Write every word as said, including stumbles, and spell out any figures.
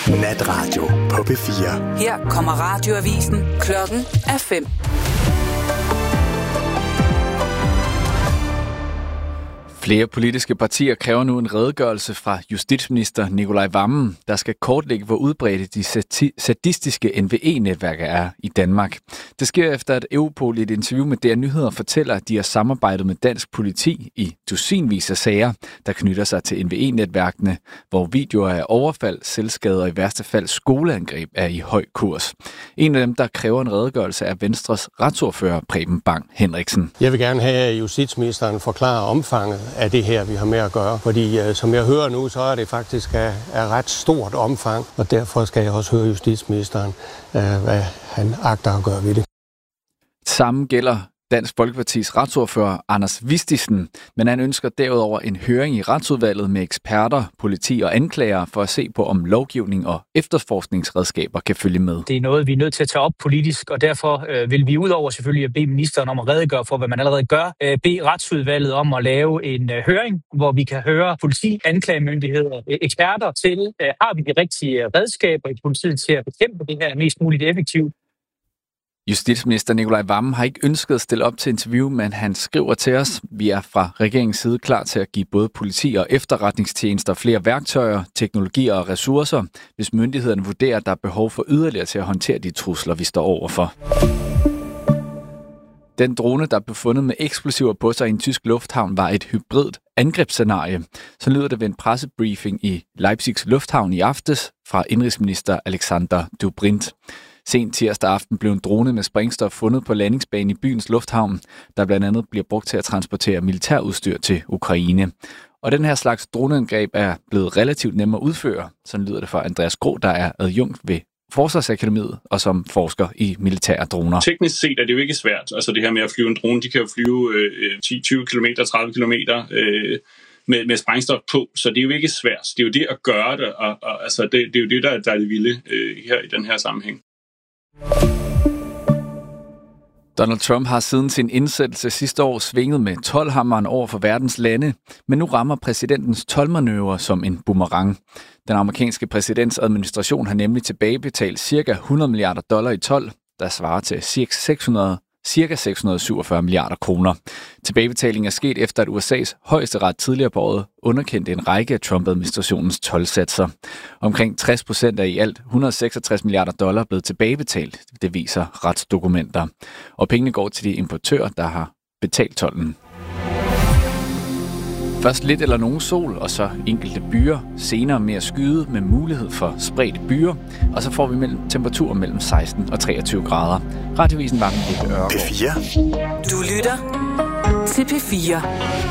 Natradio på P fire. Her kommer radioavisen. Klokken er fem. Flere politiske partier kræver nu en redegørelse fra justitsminister Nicolai Wammen, der skal kortlægge, hvor udbredte de sadistiske N V E-netværk er i Danmark. Det sker efter, at Europol i et interview med D R Nyheder fortæller, at de har samarbejdet med dansk politi i dusinvis af sager, der knytter sig til N V E-netværkene, hvor videoer af overfald, selvskade og i værste fald skoleangreb er i høj kurs. En af dem, der kræver en redegørelse, er Venstres retsordfører Preben Bang Henriksen. Jeg vil gerne have, at justitsministeren forklarer omfanget af det her, vi har med at gøre. Fordi uh, som jeg hører nu, så er det faktisk af, af ret stort omfang, og derfor skal jeg også høre justitsministeren, uh, hvad han agter at gøre ved det. Samme gælder Dansk Folkepartis retsordfører Anders Vistisen, men han ønsker derudover en høring i retsudvalget med eksperter, politi og anklager for at se på, om lovgivning og efterforskningsredskaber kan følge med. Det er noget, vi er nødt til at tage op politisk, og derfor øh, vil vi udover selvfølgelig at bede ministeren om at redegøre for, hvad man allerede gør, øh, bede retsudvalget om at lave en øh, høring, hvor vi kan høre politi, anklagemyndigheder, øh, eksperter til, øh, har vi de rigtige redskaber i politiet til at bekæmpe det her mest muligt effektivt. Justitsminister Nicolai Wammen har ikke ønsket at stille op til interview, men han skriver til os, vi er fra regeringens side klar til at give både politi og efterretningstjenester flere værktøjer, teknologier og ressourcer, hvis myndighederne vurderer, at der er behov for yderligere til at håndtere de trusler, vi står overfor. Den drone, der blev fundet med eksplosiver på sig i en tysk lufthavn, var et hybridt angrebsscenarie. Så lyder det ved en pressebriefing i Leipzigs lufthavn i aftes fra indrigsminister Alexander Dobrindt. Sent tirsdag aften blev en drone med sprængstof fundet på landingsbanen i byens lufthavn, der blandt andet bliver brugt til at transportere militærudstyr til Ukraine. Og den her slags droneangreb er blevet relativt nemmere at udføre. Sådan lyder det fra Andreas Gro, der er adjunkt ved Forsvarsakademiet og som forsker i militære droner. Teknisk set er det jo ikke svært. Altså det her med at flyve en drone, de kan jo flyve øh, ti til tyve kilometer, tredive kilometer øh, med, med sprængstof på, så det er jo ikke svært. Det er jo det at gøre det, og, og altså det, det er jo det, der, der er det vilde øh, her i den her sammenhæng. Donald Trump har siden sin indsættelse sidste år svinget med toldhammeren over for verdens lande, men nu rammer præsidentens toldmanøvre som en boomerang. Den amerikanske præsidents administration har nemlig tilbagebetalt ca. hundrede milliarder dollar i told, der svarer til ca. seks hundrede og syvogfyrre milliarder kroner. Tilbagebetalingen er sket efter, at U S A's højesteret tidligere på året underkendte en række af Trump-administrationens toldsatser. Omkring tres procent af i alt et hundrede og seksogtres milliarder dollar blevet tilbagebetalt, det viser retsdokumenter. Og pengene går til de importører, der har betalt tolden. Først lidt eller nogen sol, og så enkelte byer. Senere mere skyde med mulighed for spredte byer. Og så får vi mellem temperaturer mellem seksten og treogtyve grader. Radiovisen var med Jeppe Ørgaard. P fire. Du lytter til P fire.